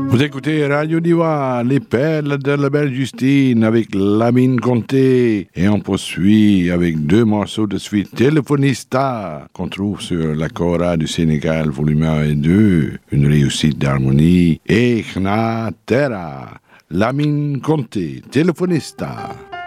Vous écoutez Radio Diva, les perles de la belle Justine avec Lamine Conté. Et on poursuit avec deux morceaux de suite Telefonista qu'on trouve sur la Cora du Sénégal, volume 1 et 2, une réussite d'harmonie. Et Khna Terra, Lamine Conté, Telefonista.